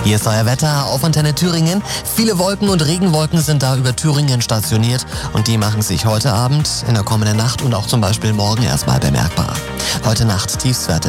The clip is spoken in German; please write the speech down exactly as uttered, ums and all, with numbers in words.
Hier ist euer Wetter auf Antenne Thüringen. Viele Wolken und Regenwolken sind da über Thüringen stationiert und die machen sich heute Abend, in der kommenden Nacht und auch zum Beispiel morgen erstmal bemerkbar. Heute Nacht Tiefstwerte